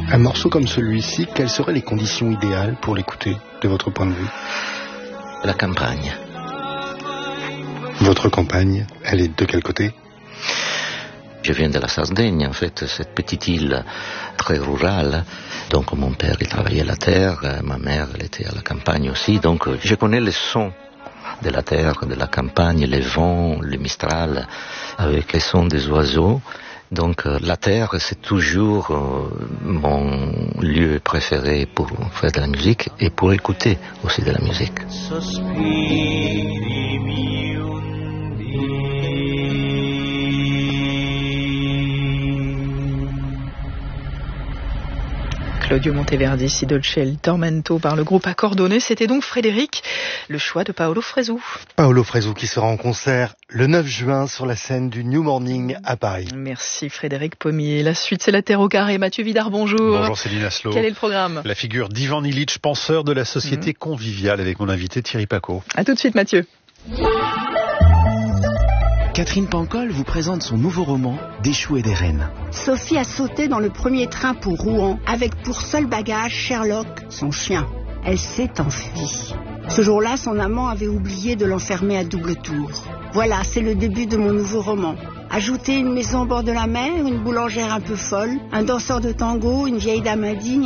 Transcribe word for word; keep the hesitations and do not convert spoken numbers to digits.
Un morceau comme celui-ci, quelles seraient les conditions idéales pour l'écouter, de votre point de vue? La campagne. Votre campagne, elle est de quel côté? Je viens de la Sardaigne, en fait, cette petite île très rurale. Donc mon père, il travaillait la terre, ma mère, elle était à la campagne aussi. Donc je connais les sons de la terre, de la campagne, les vents, le mistral, avec les sons des oiseaux. Donc euh, la terre, c'est toujours euh, mon lieu préféré pour faire de la musique et pour écouter aussi de la musique. Claudio Monteverdi, Si dolce il tormento par le groupe Accordone. C'était donc Frédéric, le choix de Paolo Fresu. Paolo Fresu qui sera en concert le neuf juin sur la scène du New Morning à Paris. Merci Frédéric Pommier. La suite, c'est la Terre au carré. Mathieu Vidard, bonjour. Bonjour Céline Aslo. Quel est le programme? La figure d'Ivan Illich, penseur de la société mmh. conviviale, avec mon invité Thierry Paco. A tout de suite Mathieu. Catherine Pancol vous présente son nouveau roman, Des choux et des reines. Sophie a sauté dans le premier train pour Rouen, avec pour seul bagage Sherlock, son chien. Elle s'est enfuie. Ce jour-là, son amant avait oublié de l'enfermer à double tour. Voilà, c'est le début de mon nouveau roman. Ajoutez une maison au bord de la mer, une boulangère un peu folle, un danseur de tango, une vieille dame indigne,